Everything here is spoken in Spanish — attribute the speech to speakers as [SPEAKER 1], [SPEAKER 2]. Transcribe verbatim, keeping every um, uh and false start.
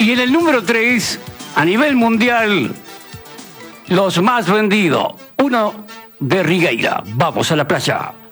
[SPEAKER 1] Y en el número tres, a nivel mundial, los más vendidos. Uno de Rigueira. Vamos a la playa.